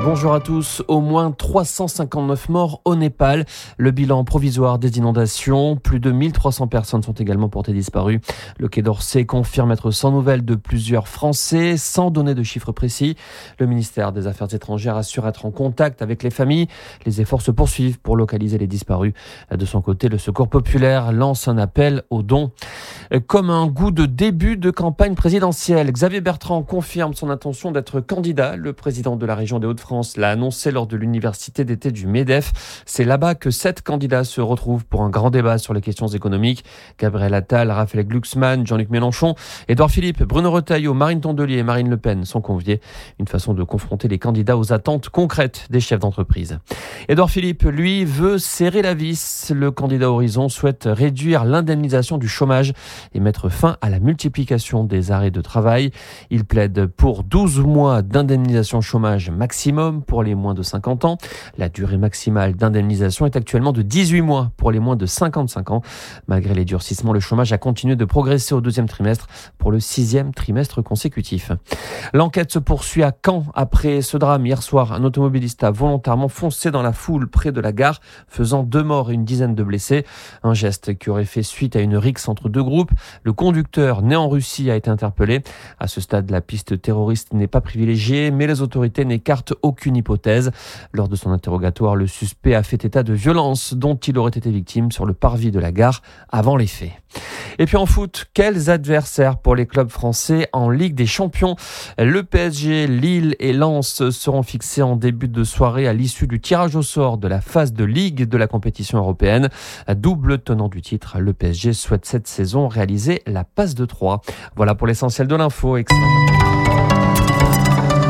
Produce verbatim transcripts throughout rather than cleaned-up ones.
Bonjour à tous. Au moins trois cent cinquante-neuf morts au Népal. Le bilan provisoire des inondations. Plus de mille trois cents personnes sont également portées disparues. Le Quai d'Orsay confirme être sans nouvelles de plusieurs Français, sans donner de chiffres précis. Le ministère des Affaires étrangères assure être en contact avec les familles. Les efforts se poursuivent pour localiser les disparus. De son côté, le Secours populaire lance un appel aux dons. Comme un goût de début de campagne présidentielle, Xavier Bertrand confirme son intention d'être candidat. Le président de la région des Hauts-de-France l'a annoncé lors de l'université d'été du MEDEF. C'est là-bas que sept candidats se retrouvent pour un grand débat sur les questions économiques. Gabriel Attal, Raphaël Glucksmann, Jean-Luc Mélenchon, Édouard Philippe, Bruno Retailleau, Marine Tondelier et Marine Le Pen sont conviés. Une façon de confronter les candidats aux attentes concrètes des chefs d'entreprise. Édouard Philippe, lui, veut serrer la vis. Le candidat Horizon souhaite réduire l'indemnisation du chômage et mettre fin à la multiplication des arrêts de travail. Il plaide pour douze mois d'indemnisation chômage maximum pour les moins de cinquante ans. La durée maximale d'indemnisation est actuellement de dix-huit mois pour les moins de cinquante-cinq ans. Malgré les durcissements, le chômage a continué de progresser au deuxième trimestre pour le sixième trimestre consécutif. L'enquête se poursuit à Caen après ce drame. Hier soir, un automobiliste a volontairement foncé dans la foule près de la gare, faisant deux morts et une dizaine de blessés. Un geste qui aurait fait suite à une rixe entre deux groupes. Le conducteur, né en Russie, a été interpellé. À ce stade, la piste terroriste n'est pas privilégiée, mais les autorités n'écartent aucune hypothèse. Lors de son interrogatoire, le suspect a fait état de violences dont il aurait été victime sur le parvis de la gare avant les faits. Et puis en foot, quels adversaires pour les clubs français en Ligue des Champions? Le P S G, Lille et Lens seront fixés en début de soirée à l'issue du tirage au sort de la phase de Ligue de la compétition européenne. Double tenant du titre, le P S G souhaite cette saison réaliser la passe de trois. Voilà pour l'essentiel de l'info. Excellent.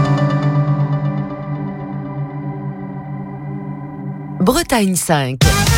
Bretagne cinq.